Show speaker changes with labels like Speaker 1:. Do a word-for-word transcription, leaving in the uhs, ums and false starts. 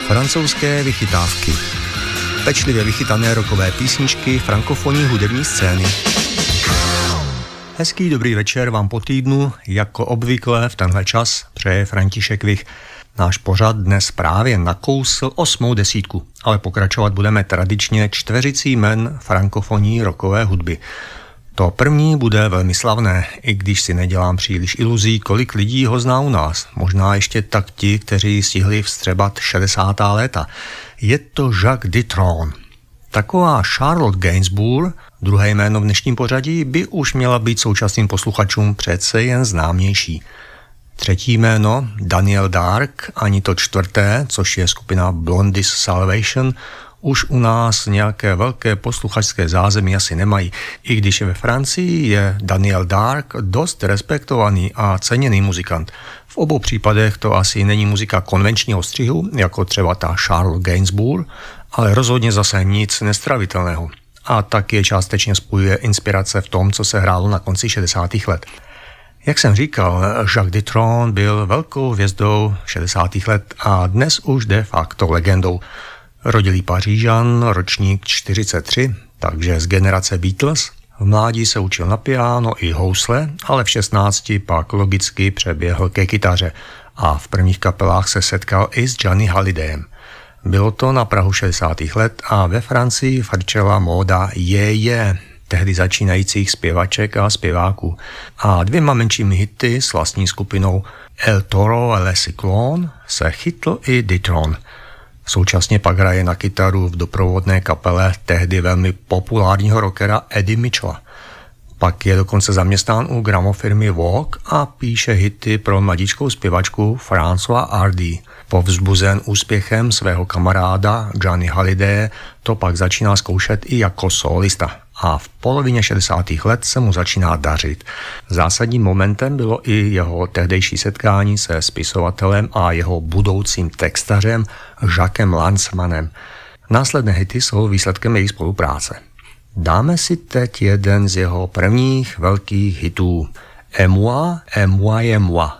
Speaker 1: Francouzské vychytávky. Pečlivě vychytané rockové písničky frankofonní hudební scény. Hezký dobrý večer vám po týdnu, jako obvykle v tenhle čas přeje František Vich. Náš pořad dnes právě nakousl osmou desítku, ale pokračovat budeme tradičně čtveřicí jmen frankofonní rockové hudby. To první bude velmi slavné, i když si nedělám příliš iluzí, kolik lidí ho zná u nás. Možná ještě tak ti, kteří stihli vstřebat šedesátá léta. Je to Jacques Dutronc. Taková Charlotte Gainsbourg, druhé jméno v dnešním pořadí, by už měla být současným posluchačům přece jen známější. Třetí jméno, Daniel Dark, ani to čtvrté, což je skupina Blondy's Salvation, už u nás nějaké velké posluchačské zázemí asi nemají, i když ve Francii je Daniel Dark dost respektovaný a ceněný muzikant. V obou případech to asi není muzika konvenčního střihu, jako třeba ta Charlotte Gainsbourg, ale rozhodně zase nic nestravitelného. A tak je částečně spojuje inspirace v tom, co se hrálo na konci šedesátých let. Jak jsem říkal, Jacques Dutronc byl velkou hvězdou šedesátých let a dnes už de facto legendou. Rodilý Pařížan, ročník čtyřicet tři, takže z generace Beatles. V mládí se učil na piano i housle, ale v šestnácti pak logicky přeběhl ke kytaře a v prvních kapelách se setkal i s Johnny Hallydeem. Bylo to na prahu šedesátých let a ve Francii frčela móda je je, tehdy začínajících zpěvaček a zpěváků. A dvěma menšími hity s vlastní skupinou El Toro a Le Cyclone se chytl i Dutronc. Současně pak hraje na kytaru v doprovodné kapele tehdy velmi populárního rockera Eddie Mitchella. Pak je dokonce zaměstnán u gramofirmy Vogue a píše hity pro mladíčkou zpěvačku Françoise Hardy. Povzbuzen úspěchem svého kamaráda Johnny Hallyday to pak začíná zkoušet i jako solista. A v polovině šedesátých let se mu začíná dařit. Zásadním momentem bylo i jeho tehdejší setkání se spisovatelem a jeho budoucím textařem Jacquem Lanzmannem. Následné hity jsou výsledkem jejich spolupráce. Dáme si teď jeden z jeho prvních velkých hitů. Et moi, et moi, et moi.